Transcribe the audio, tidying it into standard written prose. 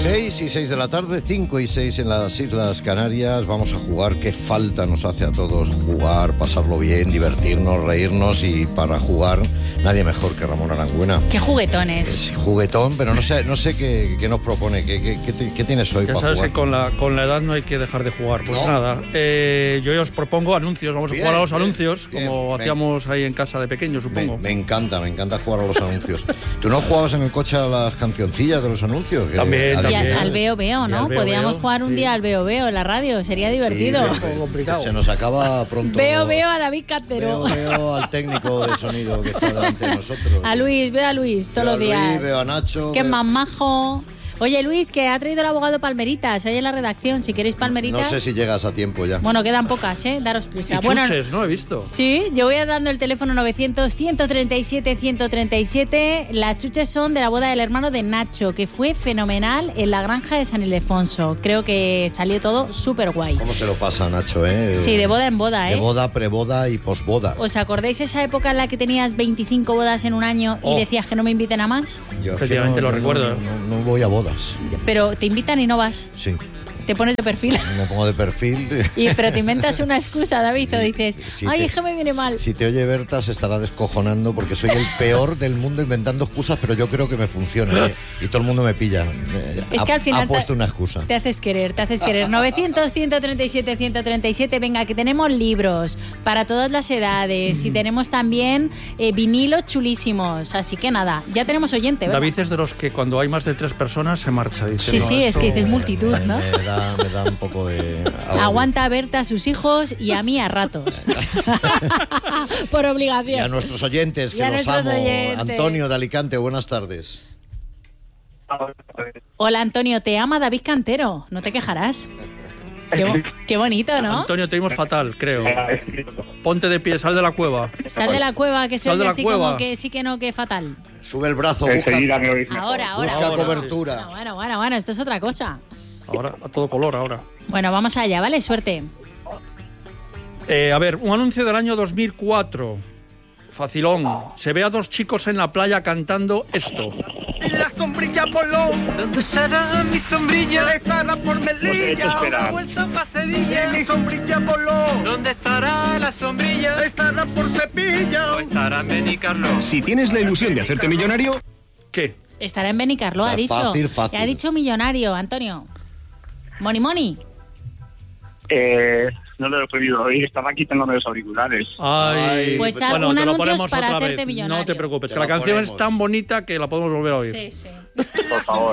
6 y 6 de la tarde, 5 y 6 en las Islas Canarias. Vamos a jugar. Qué falta nos hace a todos jugar, pasarlo bien, divertirnos, reírnos. Y para jugar, nadie mejor que Ramón Arangüena. Qué juguetones. Es juguetón, pero no sé qué nos propone. ¿Qué tienes hoy para jugar? Ya sabes que con la edad no hay que dejar de jugar. Pues no. Nada, yo os propongo anuncios. Vamos a jugar a los anuncios, bien, como hacíamos ahí en casa de pequeño, supongo. Me encanta jugar a los anuncios. ¿Tú no jugabas en el coche a las cancioncillas de los anuncios? También. Y al Veo Veo, ¿no? Podríamos jugar un día al Veo Veo en la radio, sería divertido. Un poco complicado. Se nos acaba pronto. Veo a David Cantero. Veo al técnico de sonido que está delante de nosotros. Veo a Luis todos los días. Veo a Nacho. Qué más majo. Oye, Luis, que ha traído el abogado Palmeritas ahí en la redacción. Si queréis Palmeritas. No sé si llegas a tiempo ya. Bueno, quedan pocas, daros prisa. Y chuches, no he visto. Sí, yo voy dando el teléfono 900-137-137. Las chuches son de la boda del hermano de Nacho, que fue fenomenal en la granja de San Ildefonso. Creo que salió todo súper guay. ¿Cómo se lo pasa, Nacho, Sí, de boda en boda, De boda, preboda y posboda. ¿Os acordáis esa época en la que tenías 25 bodas en un año y decías que no me inviten a más? Yo efectivamente lo recuerdo. No voy a bodas. Pero te invitan y no vas. Sí. Te pones de perfil. Me pongo de perfil. Pero te inventas una excusa, David, o dices, es que me viene mal. Si te oye Berta se estará descojonando porque soy el peor del mundo inventando excusas, pero yo creo que me funciona, y todo el mundo me pilla. Es que al final ha puesto una excusa. Te haces querer. 900-137-137. Venga, que tenemos libros para todas las edades y tenemos también vinilos chulísimos. Así que nada, ya tenemos oyente, ¿verdad? David es de los que cuando hay más de 3 personas se marcha. Dice, Sí, es que dices multitud, ¿no? Me da un poco de... Aguanta a Berta a sus hijos y a mí a ratos. Por obligación. Y a nuestros oyentes, que los amo. Antonio de Alicante, buenas tardes. Hola, Antonio, te ama David Cantero. No te quejarás. Qué bonito, ¿no? Antonio, te oímos fatal, creo. Ponte de pie, sal de la cueva. Sal de la cueva, que se oye así como que sí que no, que fatal. Sube el brazo, Ahora. Busca cobertura. Sí. Bueno, esto es otra cosa. Ahora, a todo color, ahora. Bueno, vamos allá, ¿vale? Suerte. A ver, un anuncio del año 2004. Facilón. Se ve a 2 chicos en la playa cantando esto. La sombrilla Polón. ¿Dónde estará mi sombrilla? Estará por Melilla. Ha vuelto pa' Sevilla. Mi sombrilla Polón. ¿Dónde estará la sombrilla? Estará por Cepilla. ¿O estará en Benicarló? Si tienes la ilusión de hacerte millonario... ¿Qué? Estará en Benicarló, O sea, ha dicho. fácil. Te ha dicho millonario, Antonio. Money. No lo he podido oír, estaba quitándome los auriculares. Ay, pues bueno, un te lo anuncio ponemos para otra hacerte vez. millonario. No te preocupes, Te que la lo canción ponemos. es tan bonita que la podemos volver a oír. Sí. Por favor.